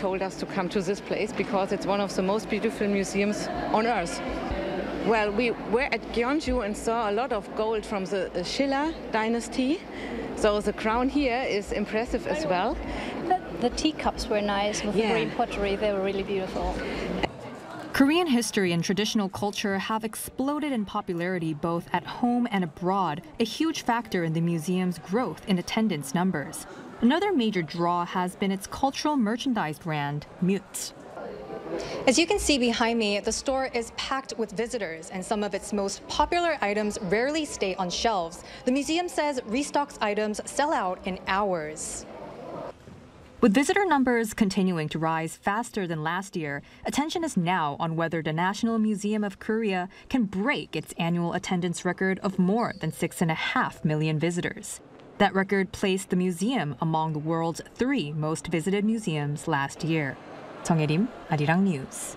told us to come to this place because it's one of the most beautiful museums on earth. Well, we were at Gyeongju and saw a lot of gold from the Shilla dynasty. So the crown here is impressive as well. The teacups were nice with the green pottery. They were really beautiful. Korean history and traditional culture have exploded in popularity both at home and abroad, a huge factor in the museum's growth in attendance numbers. Another major draw has been its cultural merchandise brand, Mute. As you can see behind me, the store is packed with visitors, and some of its most popular items rarely stay on shelves. The museum says restocks items sell out in hours. With visitor numbers continuing to rise faster than last year, attention is now on whether the National Museum of Korea can break its annual attendance record of more than 6.5 million visitors. That record placed the museum among the world's 3 most visited museums last year. 정혜림, 아리랑 뉴스.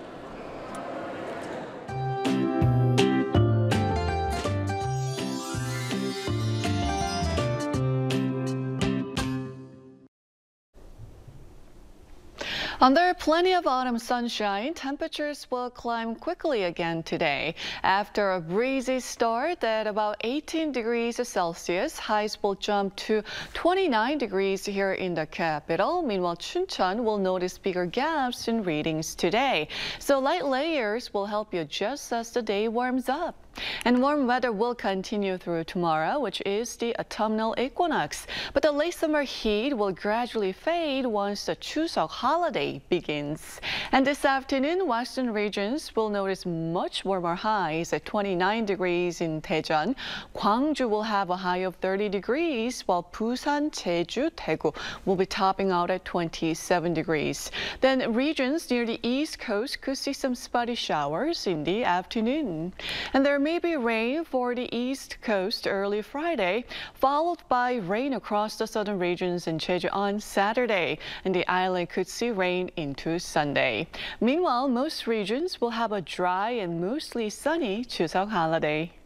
Under plenty of autumn sunshine, temperatures will climb quickly again today. After a breezy start at about 18 degrees Celsius, highs will jump to 29 degrees here in the capital. Meanwhile, Chuncheon will notice bigger gaps in readings today. So light layers will help you adjust as the day warms up. And warm weather will continue through tomorrow, which is the autumnal equinox. But the late summer heat will gradually fade once the Chuseok holiday begins. And this afternoon, western regions will notice much warmer highs at 29 degrees in Daejeon. Gwangju will have a high of 30 degrees, while Busan, Jeju, Daegu will be topping out at 27 degrees. Then regions near the east coast could see some spotty showers in the afternoon. And there may be rain for the east coast early Friday, followed by rain across the southern regions in Jeju on Saturday, and the island could see rain into Sunday. Meanwhile, most regions will have a dry and mostly sunny Chuseok holiday.